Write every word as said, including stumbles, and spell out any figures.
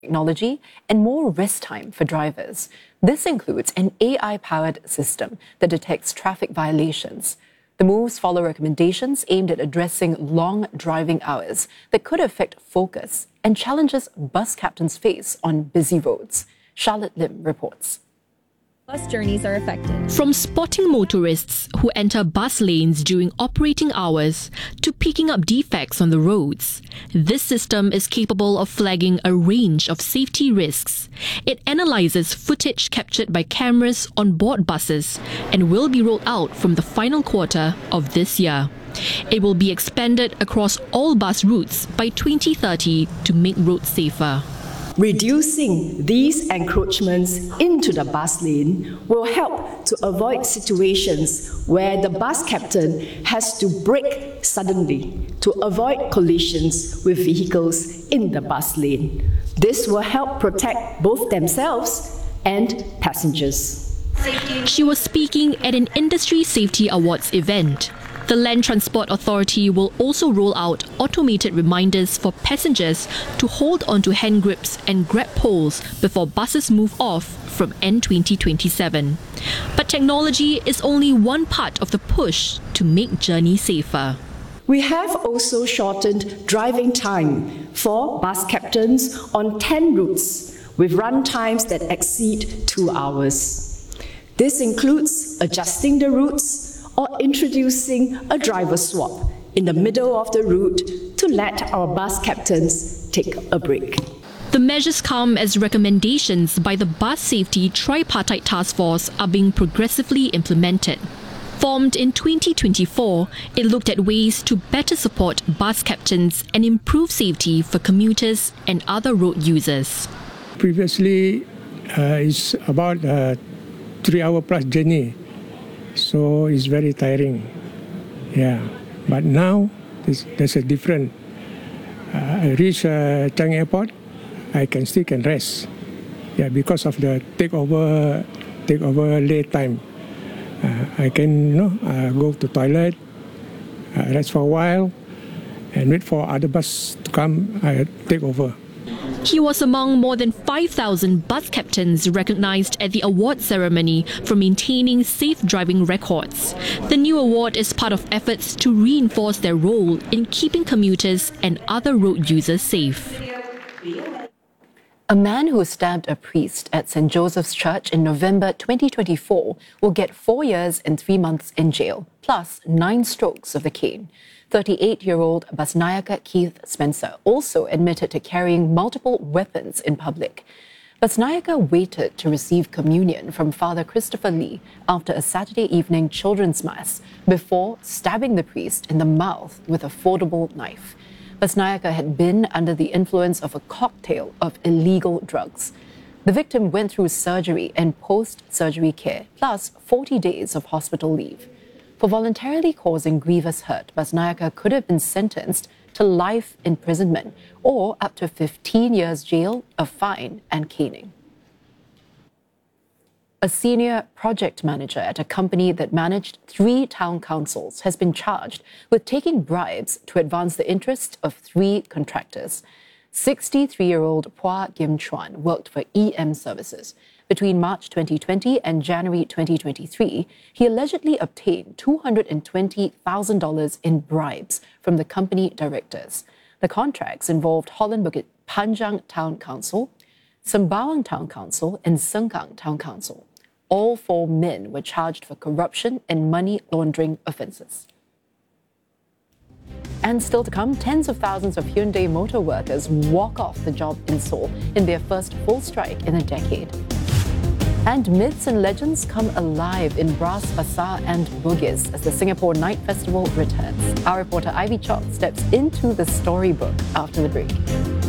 technology and more rest time for drivers. This includes an A I-powered system that detects traffic violations. The moves follow recommendations aimed at addressing long driving hours that could affect focus and challenges bus captains face on busy roads. Charlotte Lim reports. Bus journeys are affected. From spotting motorists who enter bus lanes during operating hours to picking up defects on the roads, this system is capable of flagging a range of safety risks. It analyzes footage captured by cameras on board buses and will be rolled out from the final quarter of this year. It will be expanded across all bus routes by twenty thirty to make roads safer. Reducing these encroachments into the bus lane will help to avoid situations where the bus captain has to brake suddenly to avoid collisions with vehicles in the bus lane. This will help protect both themselves and passengers. She was speaking at an Industry Safety Awards event. The Land Transport Authority will also roll out automated reminders for passengers to hold onto hand grips and grab poles before buses move off from N twenty twenty-seven. But technology is only one part of the push to make journeys safer. We have also shortened driving time for bus captains on ten routes with run times that exceed two hours. This includes adjusting the routes or introducing a driver swap in the middle of the route to let our bus captains take a break. The measures come as recommendations by the Bus Safety Tripartite Task Force are being progressively implemented. Formed in twenty twenty-four, it looked at ways to better support bus captains and improve safety for commuters and other road users. Previously, uh, it's about a three-hour plus journey. So it's very tiring, yeah. But now there's, there's a different. Uh, I reach uh, Changi Airport, I can still can rest, yeah, because of the takeover, takeover late time. Uh, I can, you know, uh, go to toilet, uh, rest for a while, and wait for other bus to come, uh, take over. He was among more than five thousand bus captains recognized at the award ceremony for maintaining safe driving records. The new award is part of efforts to reinforce their role in keeping commuters and other road users safe. A man who stabbed a priest at Saint Joseph's Church in November twenty twenty-four will get four years and three months in jail, plus nine strokes of the cane. thirty-eight-year-old Basnayaka Keith Spencer also admitted to carrying multiple weapons in public. Basnayaka waited to receive communion from Father Christopher Lee after a Saturday evening children's mass before stabbing the priest in the mouth with a foldable knife. Basnayaka had been under the influence of a cocktail of illegal drugs. The victim went through surgery and post-surgery care, plus forty days of hospital leave. For voluntarily causing grievous hurt, Basnayaka could have been sentenced to life imprisonment or up to fifteen years jail, a fine and caning. A senior project manager at a company that managed three town councils has been charged with taking bribes to advance the interests of three contractors. sixty-three-year-old Phua Kim Chuan worked for E M Services. Between March twenty twenty and January twenty twenty-three, he allegedly obtained two hundred twenty thousand dollars in bribes from the company directors. The contracts involved Holland Bukit Panjang Town Council, Sembawang Town Council, and Sengkang Town Council. All four men were charged for corruption and money laundering offences. And still to come, tens of thousands of Hyundai motor workers walk off the job in Seoul in their first full strike in a decade. And myths and legends come alive in Bras Basah and Bugis as the Singapore Night Festival returns. Our reporter Ivy Chok steps into the storybook after the break.